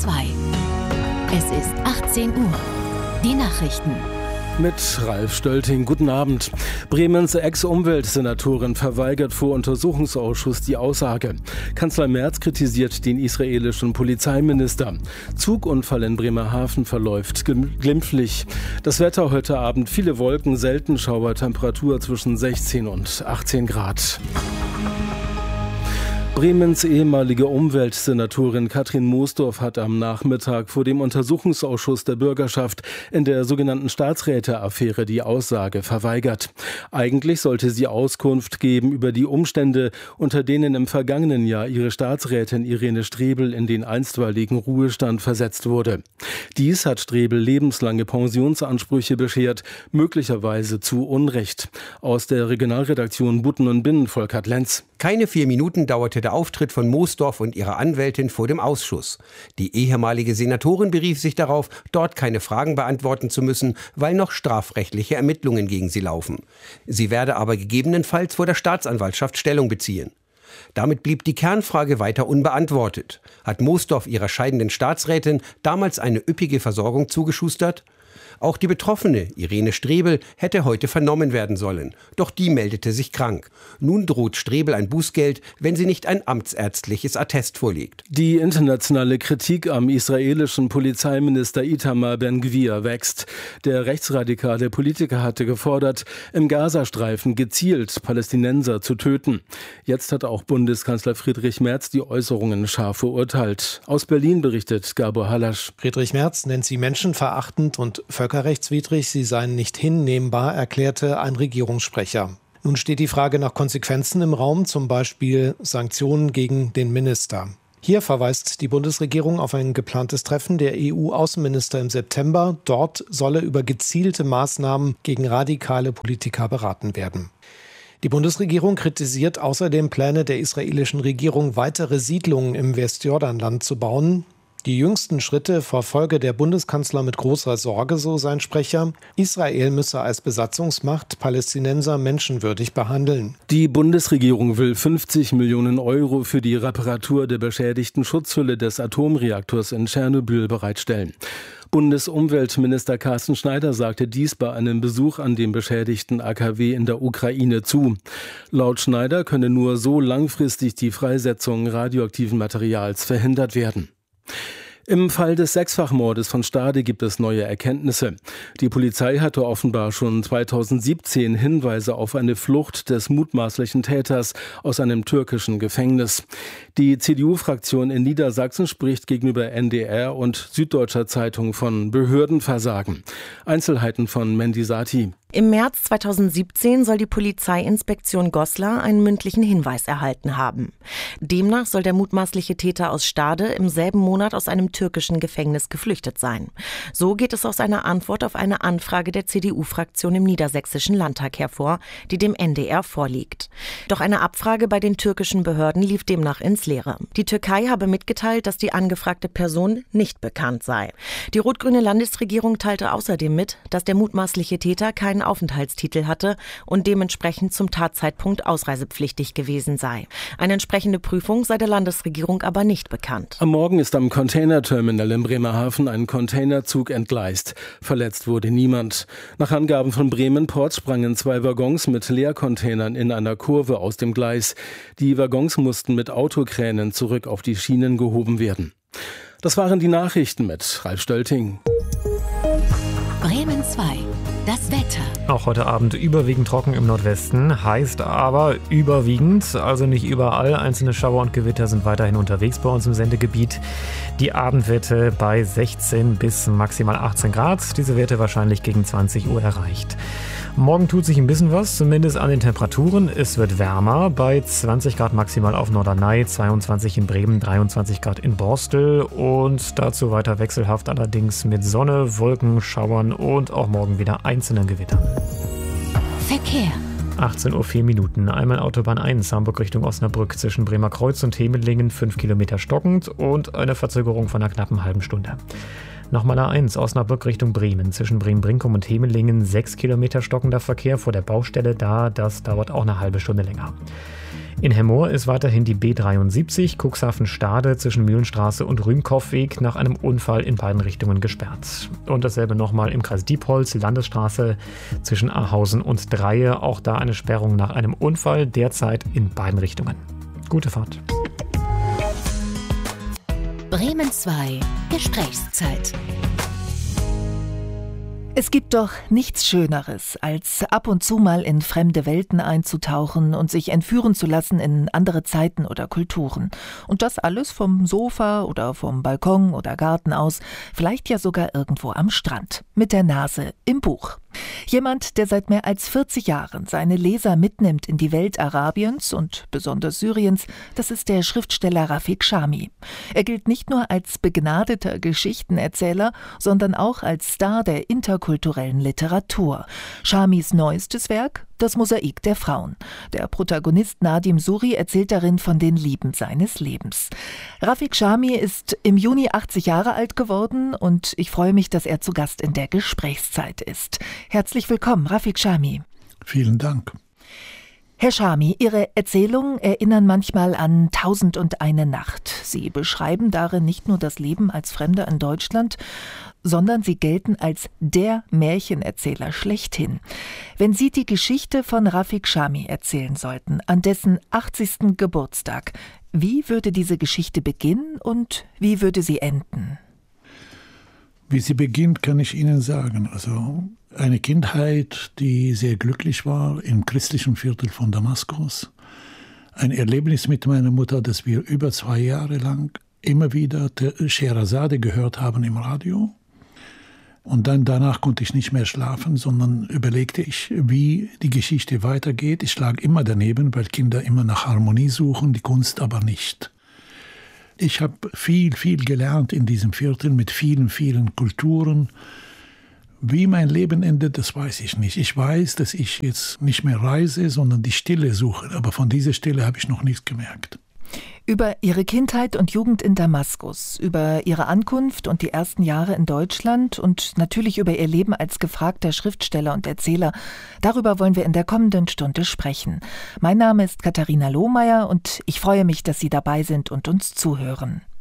2. Es ist 18 Uhr. Die Nachrichten. Mit Ralf Stölting. Guten Abend. Bremens Ex-Umweltsenatorin verweigert vor Untersuchungsausschuss die Aussage. Kanzler Merz kritisiert den israelischen Polizeiminister. Zugunfall in Bremerhaven verläuft glimpflich. Das Wetter heute Abend: viele Wolken, selten Schauer, Temperatur zwischen 16 und 18 Grad. Bremens ehemalige Umweltsenatorin Katrin Moosdorf hat am Nachmittag vor dem Untersuchungsausschuss der Bürgerschaft in der sogenannten Staatsräte-Affäre die Aussage verweigert. Eigentlich sollte sie Auskunft geben über die Umstände, unter denen im vergangenen Jahr ihre Staatsrätin Irene Strebel in den einstweiligen Ruhestand versetzt wurde. Dies hat Strebel lebenslange Pensionsansprüche beschert, möglicherweise zu Unrecht. Aus der Regionalredaktion Butten und Binnen, Volkert Lenz. Keine 4 Minuten dauerte der Auftritt von Moosdorf und ihrer Anwältin vor dem Ausschuss. Die ehemalige Senatorin berief sich darauf, dort keine Fragen beantworten zu müssen, weil noch strafrechtliche Ermittlungen gegen sie laufen. Sie werde aber gegebenenfalls vor der Staatsanwaltschaft Stellung beziehen. Damit blieb die Kernfrage weiter unbeantwortet. Hat Moosdorf ihrer scheidenden Staatsrätin damals eine üppige Versorgung zugeschustert? Auch die Betroffene, Irene Strebel, hätte heute vernommen werden sollen. Doch die meldete sich krank. Nun droht Strebel ein Bußgeld, wenn sie nicht ein amtsärztliches Attest vorlegt. Die internationale Kritik am israelischen Polizeiminister Itamar Ben-Gvir wächst. Der rechtsradikale Politiker hatte gefordert, im Gazastreifen gezielt Palästinenser zu töten. Jetzt hat auch Bundeskanzler Friedrich Merz die Äußerungen scharf verurteilt. Aus Berlin berichtet Gabor Hallasch. Friedrich Merz nennt sie menschenverachtend und völkerrechtswidrig, sie seien nicht hinnehmbar, erklärte ein Regierungssprecher. Nun steht die Frage nach Konsequenzen im Raum, zum Beispiel Sanktionen gegen den Minister. Hier verweist die Bundesregierung auf ein geplantes Treffen der EU-Außenminister im September. Dort solle über gezielte Maßnahmen gegen radikale Politiker beraten werden. Die Bundesregierung kritisiert außerdem Pläne der israelischen Regierung, weitere Siedlungen im Westjordanland zu bauen. Die jüngsten Schritte verfolge der Bundeskanzler mit großer Sorge, so sein Sprecher. Israel müsse als Besatzungsmacht Palästinenser menschenwürdig behandeln. Die Bundesregierung will 50 Millionen Euro für die Reparatur der beschädigten Schutzhülle des Atomreaktors in Tschernobyl bereitstellen. Bundesumweltminister Carsten Schneider sagte dies bei einem Besuch an dem beschädigten AKW in der Ukraine zu. Laut Schneider könne nur so langfristig die Freisetzung radioaktiven Materials verhindert werden. Im Fall des Sechsfachmordes von Stade gibt es neue Erkenntnisse. Die Polizei hatte offenbar schon 2017 Hinweise auf eine Flucht des mutmaßlichen Täters aus einem türkischen Gefängnis. Die CDU-Fraktion in Niedersachsen spricht gegenüber NDR und Süddeutscher Zeitung von Behördenversagen. Einzelheiten von Mandy Sati. Im März 2017 soll die Polizeiinspektion Goslar einen mündlichen Hinweis erhalten haben. Demnach soll der mutmaßliche Täter aus Stade im selben Monat aus einem türkischen Gefängnis geflüchtet sein. So geht es aus einer Antwort auf eine Anfrage der CDU-Fraktion im Niedersächsischen Landtag hervor, die dem NDR vorliegt. Doch eine Abfrage bei den türkischen Behörden lief demnach ins Leere. Die Türkei habe mitgeteilt, dass die angefragte Person nicht bekannt sei. Die rot-grüne Landesregierung teilte außerdem mit, dass der mutmaßliche Täter keinen Aufenthaltstitel hatte und dementsprechend zum Tatzeitpunkt ausreisepflichtig gewesen sei. Eine entsprechende Prüfung sei der Landesregierung aber nicht bekannt. Am Morgen ist am Containerterminal in Bremerhaven ein Containerzug entgleist. Verletzt wurde niemand. Nach Angaben von Bremen Port sprangen 2 Waggons mit Leercontainern in einer Kurve aus dem Gleis. Die Waggons mussten mit Autokränen zurück auf die Schienen gehoben werden. Das waren die Nachrichten mit Ralf Stölting. Bremen 2. Das Wetter. Auch heute Abend überwiegend trocken im Nordwesten, heißt aber überwiegend, also nicht überall. Einzelne Schauer und Gewitter sind weiterhin unterwegs bei uns im Sendegebiet. Die Abendwerte bei 16 bis maximal 18 Grad, diese Werte wahrscheinlich gegen 20 Uhr erreicht. Morgen tut sich ein bisschen was, zumindest an den Temperaturen. Es wird wärmer, bei 20 Grad maximal auf Norderney, 22 in Bremen, 23 Grad in Borstel und dazu weiter wechselhaft allerdings mit Sonne, Wolken, Schauern und auch morgen wieder einzelnen Gewittern. Verkehr. 18:04 Uhr. Einmal Autobahn 1, Hamburg Richtung Osnabrück zwischen Bremer Kreuz und Hemelingen, 5 Kilometer stockend und eine Verzögerung von einer knappen halben Stunde. Nochmal A1, Osnabrück Richtung Bremen, zwischen Bremen-Brinkum und Hemelingen, 6 Kilometer stockender Verkehr vor der Baustelle da, das dauert auch eine halbe Stunde länger. In Hemmoor ist weiterhin die B73 Cuxhaven-Stade zwischen Mühlenstraße und Rühmkopfweg nach einem Unfall in beiden Richtungen gesperrt. Und dasselbe nochmal im Kreis Diepholz, Landesstraße zwischen Ahausen und Dreie. Auch da eine Sperrung nach einem Unfall, derzeit in beiden Richtungen. Gute Fahrt. Bremen 2 Gesprächszeit. Es gibt doch nichts Schöneres, als ab und zu mal in fremde Welten einzutauchen und sich entführen zu lassen in andere Zeiten oder Kulturen. Und das alles vom Sofa oder vom Balkon oder Garten aus, vielleicht ja sogar irgendwo am Strand, mit der Nase im Buch. Jemand, der seit mehr als 40 Jahren seine Leser mitnimmt in die Welt Arabiens und besonders Syriens, das ist der Schriftsteller Rafik Chami. Er gilt nicht nur als begnadeter Geschichtenerzähler, sondern auch als Star der interkulturellen Literatur. Chamis neuestes Werk? Das Mosaik der Frauen. Der Protagonist Nadim Suri erzählt darin von den Lieben seines Lebens. Rafik Chami ist im Juni 80 Jahre alt geworden und ich freue mich, dass er zu Gast in der Gesprächszeit ist. Herzlich willkommen, Rafik Chami. Vielen Dank. Herr Chami, Ihre Erzählungen erinnern manchmal an 1001 Nacht. Sie beschreiben darin nicht nur das Leben als Fremder in Deutschland, sondern Sie gelten als der Märchenerzähler schlechthin. Wenn Sie die Geschichte von Rafik Chami erzählen sollten, an dessen 80. Geburtstag, wie würde diese Geschichte beginnen und wie würde sie enden? Wie sie beginnt, kann ich Ihnen sagen. Also eine Kindheit, die sehr glücklich war im christlichen Viertel von Damaskus. Ein Erlebnis mit meiner Mutter, dass wir über 2 Jahre lang immer wieder Scheherazade gehört haben im Radio. Und dann danach konnte ich nicht mehr schlafen, sondern überlegte ich, wie die Geschichte weitergeht. Ich lag immer daneben, weil Kinder immer nach Harmonie suchen, die Kunst aber nicht. Ich habe viel gelernt in diesem Viertel mit vielen Kulturen. Wie mein Leben endet, das weiß ich nicht. Ich weiß, dass ich jetzt nicht mehr reise, sondern die Stille suche. Aber von dieser Stille habe ich noch nichts gemerkt. Über Ihre Kindheit und Jugend in Damaskus, über Ihre Ankunft und die ersten Jahre in Deutschland und natürlich über Ihr Leben als gefragter Schriftsteller und Erzähler, darüber wollen wir in der kommenden Stunde sprechen. Mein Name ist Katharina Lohmeier und ich freue mich, dass Sie dabei sind und uns zuhören.